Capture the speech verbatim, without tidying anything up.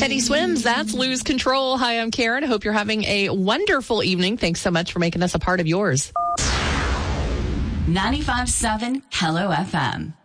Teddy Swims, that's Lose Control. Hi, I'm Karen. Hope you're having a wonderful evening. Thanks so much for making us a part of yours. ninety-five point seven Hello F M.